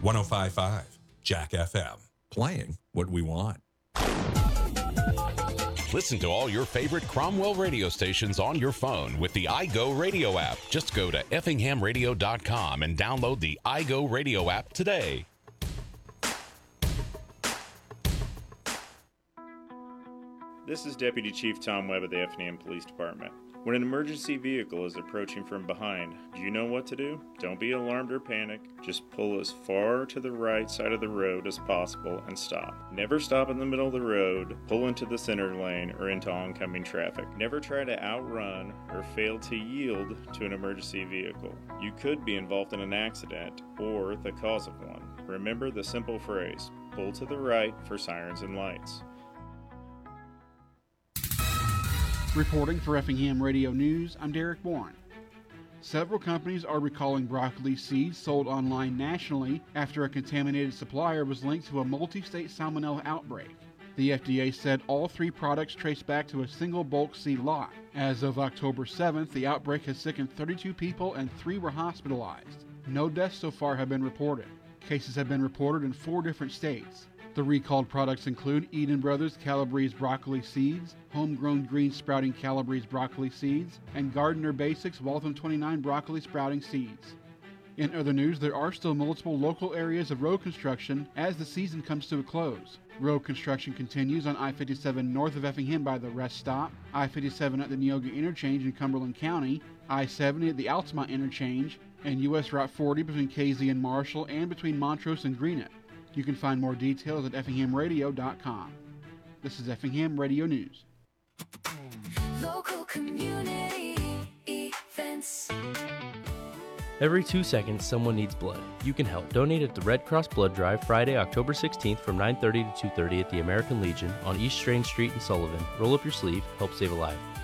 105.5 Jack FM. Playing what we want. Listen to all your favorite Cromwell radio stations on your phone with the iGo Radio app. Just go to effinghamradio.com and download the iGo Radio app today. This is Deputy Chief Tom Webb of the Effingham Police Department. When an emergency vehicle is approaching from behind, do you know what to do? Don't be alarmed or panic. Just pull as far to the right side of the road as possible and stop. Never stop in the middle of the road, pull into the center lane, or into oncoming traffic. Never try to outrun or fail to yield to an emergency vehicle. You could be involved in an accident or the cause of one. Remember the simple phrase, pull to the right for sirens and lights. Reporting for Effingham Radio News, I'm Derek Bourne. Several companies are recalling broccoli seeds sold online nationally after a contaminated supplier was linked to a multi-state salmonella outbreak. The FDA said all 3 products trace back to a single bulk seed lot. As of October 7th, the outbreak has sickened 32 people and 3 were hospitalized. No deaths so far have been reported. Cases have been reported in 4 different states. The recalled products include Eden Brothers Calabrese broccoli seeds, Homegrown Green Sprouting Calabrese broccoli seeds, and Gardener Basics Waltham 29 broccoli sprouting seeds. In other news, there are still multiple local areas of road construction as the season comes to a close. Road construction continues on I-57 north of Effingham by the rest stop, I-57 at the Neoga interchange in Cumberland County, I-70 at the Altamont interchange, and U.S. Route 40 between Casey and Marshall and between Montrose and Greenup. You can find more details at effinghamradio.com. This is Effingham Radio News. Local community events. Every 2 seconds, someone needs blood. You can help. Donate at the Red Cross Blood Drive Friday, October 16th from 9:30 to 2:30 at the American Legion on East Strange Street in Sullivan. Roll up your sleeve, help save a life.